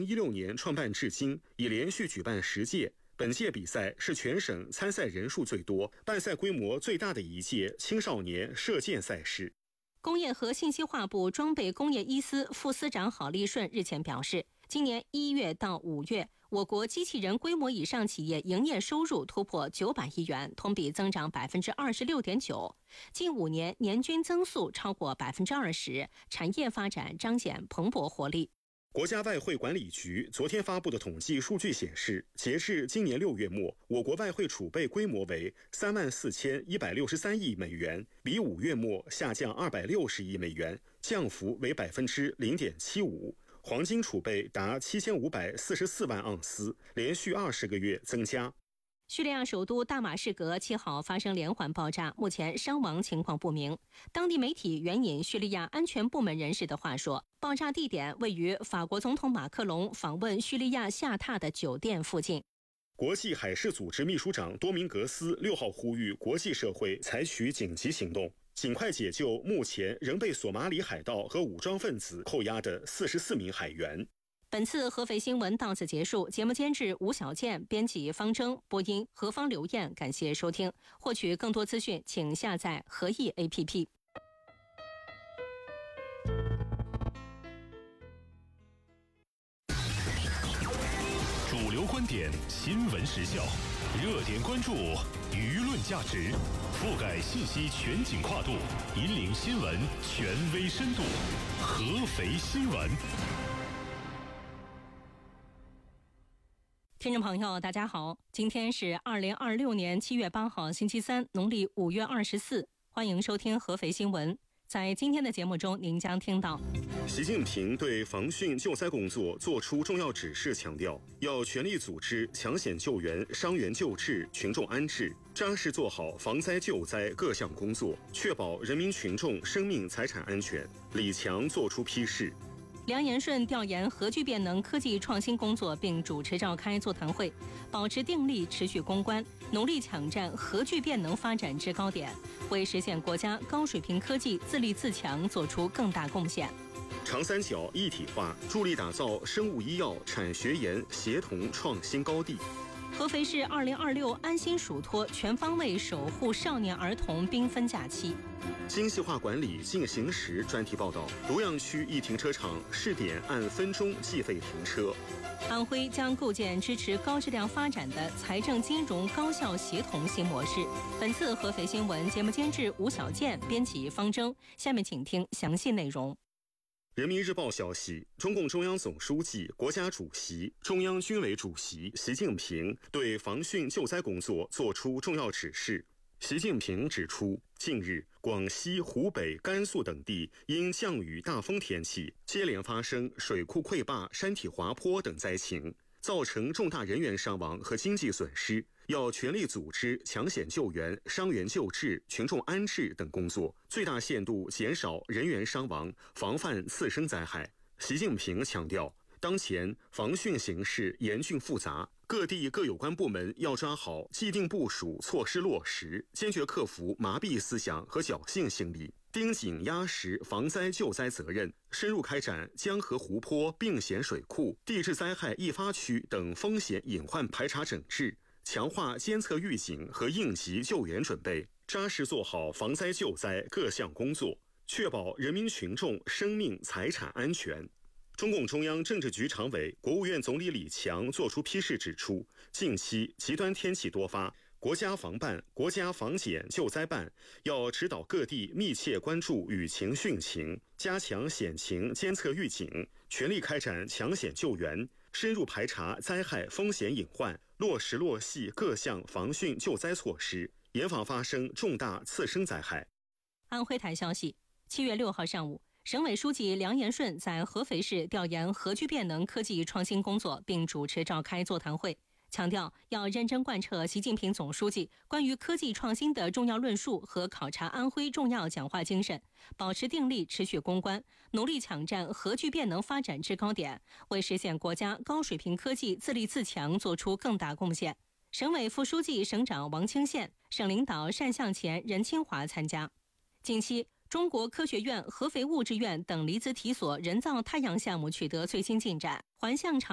2016年创办至今，已连续举办10届。本届比赛是全省参赛人数最多、办赛规模最大的一届青少年射箭赛事。 工业和信息化部装备工业一司副司长郝立顺日前表示，今年1月到5月，我国机器人规模以上企业营业收入突破900亿元，同比增长26.9%，近5年年均增速超过20%，产业发展彰显蓬勃活力。 国家外汇管理局昨天发布的统计数据显示，截至今年6月末，我国外汇储备规模为34163亿美元，比5月末下降260亿美元，降幅为0.75%。黄金储备达7544万盎司，连续20个月增加。 叙利亚首都大马士革7号发生连环爆炸，目前伤亡情况不明。当地媒体援引叙利亚安全部门人士的话说，爆炸地点位于法国总统马克龙访问叙利亚下榻的酒店附近。 国际海事组织秘书长多明格斯6号呼吁国际社会采取紧急行动，尽快解救目前仍被索马里海盗和武装分子扣押的44名海员。 本次合肥新闻到此结束，节目监制吴小健，编辑方征，播音何方刘燕，感谢收听。获取更多资讯，请下载合意 APP。 主流观点，新闻时效，热点关注，舆论价值，覆盖信息全景跨度，引领新闻权威深度。合肥新闻。 听众朋友大家好，今天是2026年7月8号星期三，农历5月24，欢迎收听合肥新闻。在今天的节目中，您将听到习近平对防汛救灾工作作出重要指示，强调要全力组织抢险救援、伤员救治、群众安置，扎实做好防灾救灾各项工作，确保人民群众生命财产安全。李强作出批示。 梁延顺调研核聚变能科技创新工作，并主持召开座谈会，保持定力，持续攻关，努力抢占核聚变能发展制高点，为实现国家高水平科技自立自强做出更大贡献。 长三角一体化，助力打造生物医药产学研协同创新高地。 合肥市2026安心属托，全方位守护少年儿童缤纷假期。 精细化管理进行时专题报道，庐阳区一停车场试点按分钟计费停车。 安徽将构建支持高质量发展的财政金融高效协同新模式。本次合肥新闻节目监制吴小健，编辑方征。下面请听详细内容。 人民日报消息，中共中央总书记、国家主席、中央军委主席习近平对防汛救灾工作作出重要指示。习近平指出，近日广西、湖北、甘肃等地因降雨大风天气，接连发生水库溃坝、山体滑坡等灾情，造成重大人员伤亡和经济损失，要全力组织抢险救援、伤员救治、群众安置等工作，最大限度减少人员伤亡，防范次生灾害。习近平强调，当前防汛形势严峻复杂，各地各有关部门要抓好既定部署措施落实，坚决克服麻痹思想和侥幸心理，盯紧压实防灾救灾责任，深入开展江河湖泊、并险水库、地质灾害易发区等风险隐患排查整治，强化监测预警和应急救援准备，扎实做好防灾救灾各项工作，确保人民群众生命财产安全。中共中央政治局常委、国务院总理李强作出批示指出，近期极端天气多发，国家防办、国家防检救灾办要指导各地密切关注雨情汛情，加强险情监测预警，全力开展抢险救援，深入排查灾害风险隐患，落实落细各项防汛救灾措施，严防发生重大次生灾害。 安徽台消息，7月6号上午，省委书记梁延顺在合肥市调研核聚变能科技创新工作，并主持召开座谈会，强调要认真贯彻习近平总书记关于科技创新的重要论述和考察安徽重要讲话精神，保持定力，持续攻关，努力抢占核聚变能发展制高点，为实现国家高水平科技自立自强做出更大贡献。省委副书记、省长王清县，省领导单向前、任清华参加。近期，中国科学院、合肥物质院等离子体所人造太阳项目取得最新进展，环象场